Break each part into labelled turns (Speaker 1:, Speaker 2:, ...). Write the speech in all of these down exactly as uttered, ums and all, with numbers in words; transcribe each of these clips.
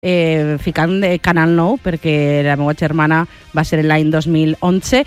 Speaker 1: eh, ficant de Canal nou, perquè la meva germana va ser l'any dos mil onze,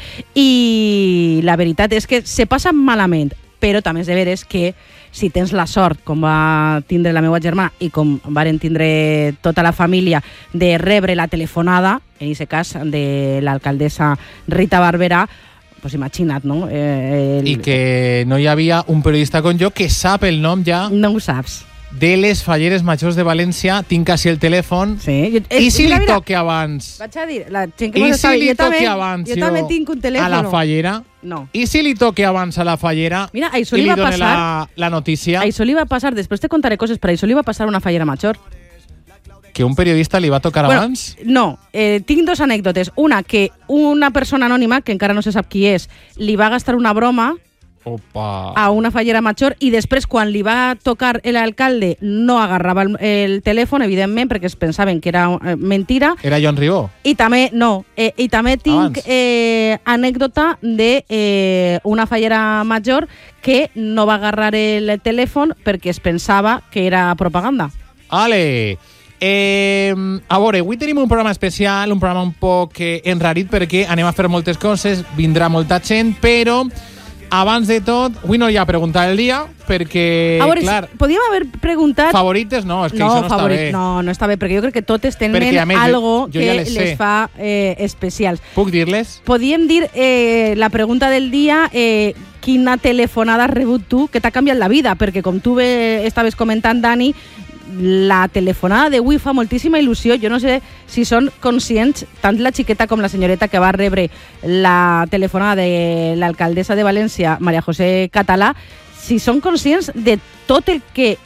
Speaker 1: i la veritat és que se passa malament, però també és de veres que si tens la sort, com va tindre la meva germana i com varen tindre tota la família, de rebre la telefonada, en aquest cas de l'alcaldessa Rita Barberà, pues imagina't, no? Eh, el...
Speaker 2: I que no hi havia un periodista com jo que sap el nom ja...
Speaker 1: No ho saps.
Speaker 2: De les falleres majors de València, tinc quasi el telèfon.
Speaker 1: Sí. Jo, eh,
Speaker 2: I si
Speaker 1: mira,
Speaker 2: li
Speaker 1: mira,
Speaker 2: toque abans?
Speaker 1: Vaig a dir, la gent que
Speaker 2: I
Speaker 1: mos
Speaker 2: si
Speaker 1: sabe,
Speaker 2: li
Speaker 1: jo
Speaker 2: toque
Speaker 1: també,
Speaker 2: abans
Speaker 1: jo també tinc un telèfon.
Speaker 2: a la fallera?
Speaker 1: No.
Speaker 2: I si li toque abans a la fallera
Speaker 1: Mira, això
Speaker 2: i
Speaker 1: li
Speaker 2: li
Speaker 1: va
Speaker 2: done
Speaker 1: passar,
Speaker 2: la, la notícia?
Speaker 1: Això li va passar, després te contaré coses, però això li va passar a una fallera major.
Speaker 2: Que un periodista li va tocar
Speaker 1: bueno,
Speaker 2: abans?
Speaker 1: No, eh, tinc dos anècdotes. Una, que una persona anònima, que encara no se sap qui és, li va gastar una broma
Speaker 2: Opa.
Speaker 1: a una fallera major i després, quan li va tocar l'alcalde, no agarrava el, el telèfon, evidentment, perquè es pensaven que era eh, mentira.
Speaker 2: Era Joan Ribó?
Speaker 1: I també, no, eh, i també tinc eh, anècdota de eh, una fallera major que no va agarrar el telèfon perquè es pensava que era propaganda.
Speaker 2: Ale! Eh, a veure, avui tenim un programa especial, un programa un poc eh, enrarit perquè anem a fer moltes coses, vindrà molta gent, però abans de tot, avui no hi ha preguntar el dia perquè,
Speaker 1: a veure,
Speaker 2: clar...
Speaker 1: Podíem haver preguntat...
Speaker 2: Favorites no, és que
Speaker 1: no,
Speaker 2: això no
Speaker 1: favorit,
Speaker 2: està bé.
Speaker 1: No, no està bé, perquè jo crec que totes tenen
Speaker 2: perquè, més,
Speaker 1: algo
Speaker 2: jo, jo
Speaker 1: que
Speaker 2: ja les,
Speaker 1: les fa eh, especials.
Speaker 2: Puc dir-les?
Speaker 1: Podíem dir eh, la pregunta del dia... Eh, quina telefonada has rebut tu que t'ha canviat la vida, perquè com tu bé estaves comentant, Dani, la telefonada d'avui fa moltíssima il·lusió. Jo no sé si són conscients, tant la xiqueta com la senyoreta que va rebre la telefonada de l'alcaldessa de València, Maria José Català, si són conscients de tot el que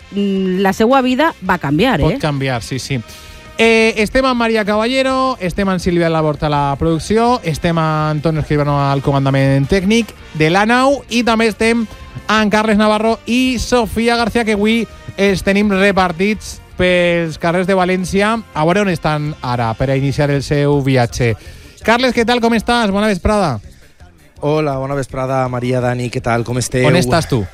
Speaker 1: la seva vida va canviar.
Speaker 2: Pot
Speaker 1: eh?
Speaker 2: canviar, sí, sí. Eh, estem amb Maria Caballero, estem amb Sílvia Laborta a la producció, estem amb Antonio Escribano al comandament tècnic de l'A N A U i també estem amb Carles Navarro i Sofia García, que avui els tenim repartits pels carrers de València. A veure on estan ara per a iniciar el seu viatge. Carles, què tal, com estàs? Bona vesprada.
Speaker 3: Hola, bona vesprada, Maria, Dani, què tal, com esteu?
Speaker 2: On estàs tu?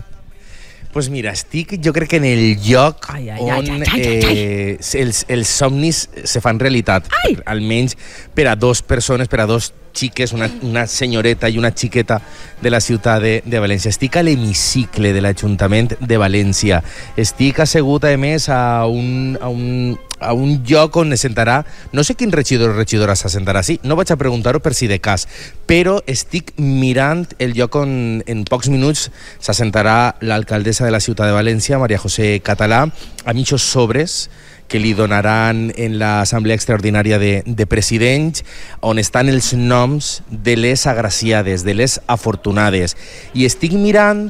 Speaker 3: Pues mira, estic jo crec que en el lloc
Speaker 1: ai, ai,
Speaker 3: on
Speaker 1: ai, ai, ai, ai.
Speaker 3: Eh, els, els somnis se fan realitat,
Speaker 1: Ai.
Speaker 3: almenys per a dos persones, per a dos xiques, una, una senyoreta i una xiqueta de la ciutat de, de València. Estic a l'hemicicle de l'Ajuntament de València. Estic assegut, a més, a un, a un, a un lloc on es sentarà, no sé quin regidor o regidora s'assentarà, sí, no vaig a preguntar-ho per si de cas, però estic mirant el lloc on en pocs minuts s'assentarà l'alcaldessa de la ciutat de València, Maria José Català, amb aquests sobres que li donaran en l'assemblea extraordinària de, de presidents, on estan els noms de les agraciades, de les afortunades. I estic mirant...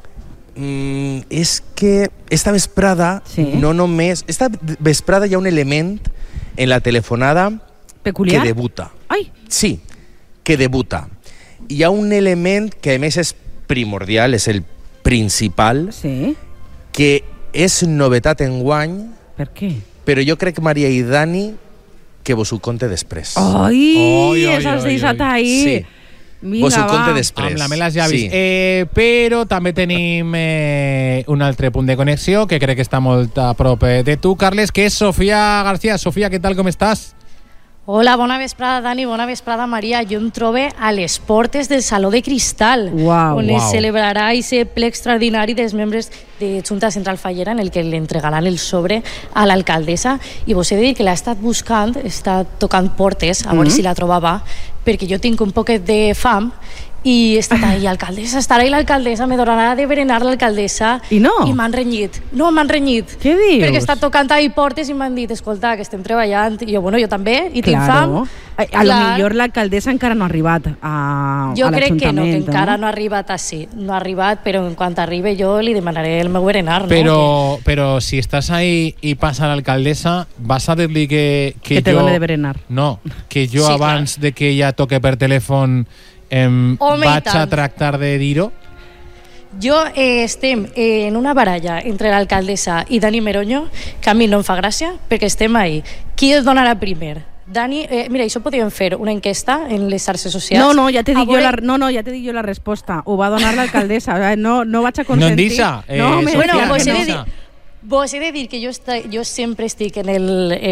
Speaker 3: Mm, és que esta vesprada,
Speaker 1: sí.
Speaker 3: no només... Esta vesprada hi ha un element en la telefonada
Speaker 1: peculiar?
Speaker 3: Que debuta.
Speaker 1: Ai.
Speaker 3: Sí, que debuta. Hi ha un element que a més és primordial, és el principal,
Speaker 1: sí.
Speaker 3: que és novetat enguany.
Speaker 1: Per què?
Speaker 3: Però jo crec, Maria i Dani, que vos ho conte després.
Speaker 1: Ai,
Speaker 2: oi, oi,
Speaker 1: això has
Speaker 2: oi,
Speaker 1: deixat
Speaker 2: oi.
Speaker 1: ahir.
Speaker 3: Sí.
Speaker 1: Vinga,
Speaker 3: vos ho conte
Speaker 1: va.
Speaker 3: després.
Speaker 2: Amb la mela llavis.
Speaker 3: Sí.
Speaker 2: Eh, però també tenim eh, un altre punt de connexió que crec que està molt a prop de tu, Carles, que és Sofia García. Sofia, què tal, com estàs?
Speaker 4: Hola, bona vesprada, Dani, bona vesprada, Maria. Jo em trobe a les portes del Saló de Cristal,
Speaker 1: Uau,
Speaker 4: on
Speaker 2: uau.
Speaker 4: es celebrarà aquest ple extraordinari dels membres de Junta Central Fallera, en el que li entregaran el sobre a l'alcaldessa. I vos he de dir que l'ha estat buscant, està tocant portes, a veure
Speaker 1: Mm-hmm.
Speaker 4: si la trobava, perquè jo tinc un poquet de fam, i he estat ahí, alcaldessa, estarà ahí l'alcaldessa, me donarà de berenar l'alcaldessa.
Speaker 1: I no?
Speaker 4: I m'han renyit. No, m'han renyit.
Speaker 1: Què dius?
Speaker 4: Perquè està tocant ahí portes i m'han dit, escolta, que estem treballant. I jo, bueno, jo també, i tinc
Speaker 1: Claro.
Speaker 4: fam.
Speaker 1: A, a lo millor l'alcaldessa encara no ha arribat a,
Speaker 4: jo
Speaker 1: a
Speaker 4: crec que no, que
Speaker 1: l'Ajuntament.
Speaker 4: encara no ha arribat així. No ha arribat, però en quant arribi jo li demanaré el meu berenar.
Speaker 2: Però,
Speaker 4: no?
Speaker 2: però si estàs ahí i passa l'alcaldessa, vas a dir-li que, que,
Speaker 1: Que te
Speaker 2: jo...
Speaker 1: done de berenar.
Speaker 2: No, que jo
Speaker 4: Sí,
Speaker 2: abans de que ella toque per telèfon em,
Speaker 4: Home, i
Speaker 2: vaig a
Speaker 4: tant.
Speaker 2: tractar de dir-ho.
Speaker 4: Jo eh, estem eh, en una baralla entre l'alcaldessa i Dani Meroño, que a mi no em fa gràcia, perquè estem ahí. Qui es donarà primer? Dani, eh, mira, això podríem fer una enquesta en les xarxes socials.
Speaker 1: No, no, ja te
Speaker 4: A
Speaker 1: dic jo
Speaker 4: veure-
Speaker 1: la, no, no, ja te dic jo la resposta. Ho va donar l'alcaldessa. No, no vaig a consentir.
Speaker 2: No en deixa, eh,
Speaker 1: no, me-
Speaker 2: Sofia,
Speaker 4: Bueno,
Speaker 2: no
Speaker 4: pues
Speaker 2: en
Speaker 4: he de
Speaker 2: deixa.
Speaker 4: dir- Vos he de dir que jo, esta, jo sempre estic en el,